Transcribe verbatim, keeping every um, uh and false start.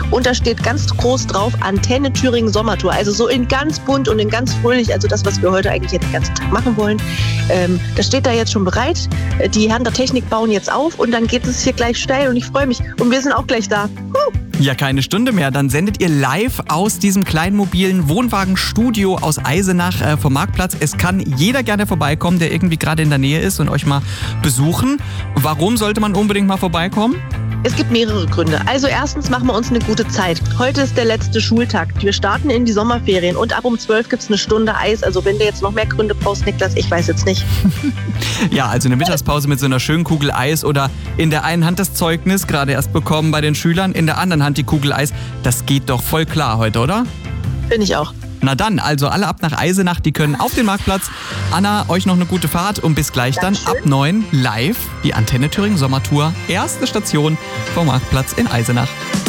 und da steht ganz groß drauf Antenne Thüringen Sommertour. Also so in ganz bunt und in ganz fröhlich, also das, was wir heute eigentlich den ganzen Tag machen wollen. Ähm, das steht da jetzt schon bereit. Die Herren der Technik bauen jetzt auf und dann geht es hier gleich steil und ich freue mich. Und wir sind auch gleich da. Huh. Ja, keine Stunde mehr. Dann sendet ihr live aus diesem kleinen mobilen Wohnwagenstudio aus Eisenach äh, vom Marktplatz. Es kann jeder gerne vorbeikommen, der irgendwie gerade in der Nähe ist und euch mal besuchen. Warum sollte man unbedingt mal vorbeikommen? Es gibt mehrere Gründe. Also erstens machen wir uns eine gute Zeit. Heute ist der letzte Schultag. Wir starten in die Sommerferien und ab um zwölf gibt es eine Stunde Eis. Also wenn du jetzt noch mehr Gründe brauchst, Niklas, ich weiß jetzt nicht. Ja, also eine Mittagspause mit so einer schönen Kugel Eis oder in der einen Hand das Zeugnis, gerade erst bekommen bei den Schülern, in der anderen Hand die Kugel Eis. Das geht doch voll klar heute, oder? Finde ich auch. Na dann, also alle ab nach Eisenach, die können auf den Marktplatz. Anna, euch noch eine gute Fahrt und bis gleich dann ab neun live die Antenne Thüringen Sommertour. Erste Station vom Marktplatz in Eisenach.